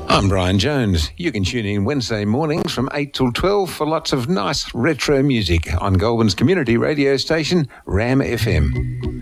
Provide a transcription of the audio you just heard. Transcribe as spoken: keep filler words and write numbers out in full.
I'm Brian Jones. You can tune in Wednesday mornings from eight till twelve for lots of nice retro music on Goulburn's community radio station, Ram F M.